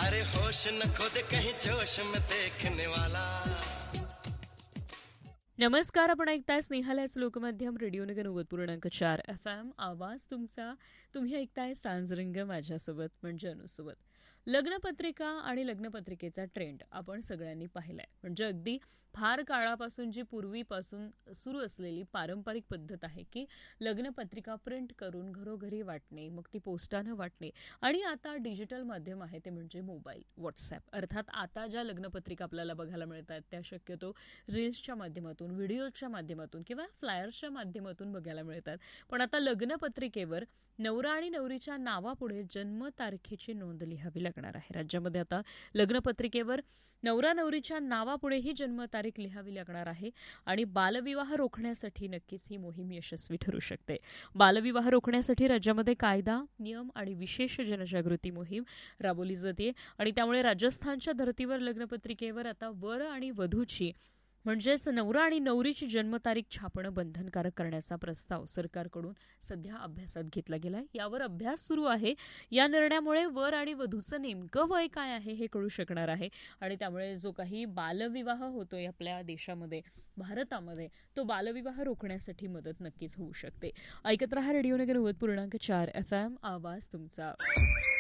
अरे होश न खो दे कहीं जोश में देखने वाला. नमस्कार, आपण ऐकताय स्नेहालयाचं लोकमाध्यम रेडिओनगर 90.4 FM. आवाज तुमचा. तुम्ही ऐकताय सांजरंग माझ्यासोबत म्हणजे अनुसोबत. लग्नपत्रिका आणि लग्नपत्रिकेचा ट्रेंड आपण सगळ्यांनी पाहिलाय. म्हणजे अगदी फार काळापासून जी पूर्वीपासून सुरू असलेली पारंपरिक पद्धत आहे की लग्नपत्रिका प्रिंट करून घरोघरी वाटणे, मग ती पोस्टानं वाटणे, आणि आता डिजिटल माध्यम आहे ते म्हणजे मोबाईल, व्हॉट्सॲप. अर्थात आता ज्या लग्नपत्रिका आपल्याला बघायला मिळतात त्या शक्यतो रील्सच्या माध्यमातून, व्हिडिओच्या माध्यमातून किंवा फ्लायर्सच्या माध्यमातून बघायला मिळतात. पण आता लग्नपत्रिकेवर नवरा आणि नवरीच्या नावापुढे जन्मतारखेची नोंद लिहावी लागणार आहे. राज्यामध्ये आता लग्नपत्रिकेवर नवरा नवरीच्या नावापुढेही जन्मतारीख लिहावी लागणार आहे. आणि बालविवाह रोखण्यासाठी नक्कीच ही मोहीम यशस्वी ठरू शकते. बालविवाह रोखण्यासाठी राज्यामध्ये कायदा, नियम आणि विशेष जनजागृती मोहीम राबवली जाते. आणि त्यामुळे राजस्थानच्या धर्तीवर लग्नपत्रिकेवर आता वर आणि वधूची म्हणजेच नवरा आणि नवरीची जन्मतारीख छापणं बंधनकारक करण्याचा प्रस्ताव सरकारकडून सध्या अभ्यासात घेतला गेलाय. यावर अभ्यास सुरू आहे. या निर्णयामुळे वर आणि वधूचं नेमकं वय काय आहे हे कळू शकणार आहे. आणि त्यामुळे जो काही बालविवाह होतोय आपल्या देशामध्ये, भारतामध्ये, तो बालविवाह रोखण्यासाठी मदत नक्कीच होऊ शकते. ऐकत रहा रेडिओनगर 90.4 FM. आवाज तुमचा.